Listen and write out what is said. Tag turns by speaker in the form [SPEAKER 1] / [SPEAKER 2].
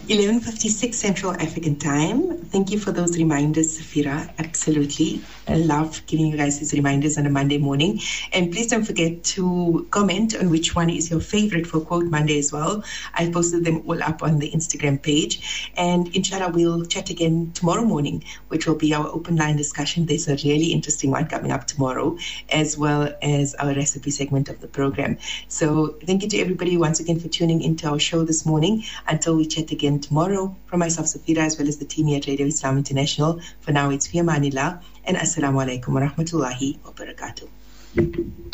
[SPEAKER 1] 11:56 Central African Time. Thank you for those reminders, Safira. Absolutely. I love giving you guys these reminders on a Monday morning. And please don't forget to comment on which one is your favorite for Quote Monday as well. I posted them all up on the Instagram page. And inshallah, we'll chat again tomorrow morning, which will be our open line discussion. There's a really interesting one coming up tomorrow, as well as our recipe segment of the program. So thank you to everybody once again for tuning into our show this morning. Until we chat again tomorrow, from myself, Safira, as well as the team here at Radio Islam International. For now, it's Fi Amanillah and Assalamu alaikum wa rahmatullahi wa barakatuh.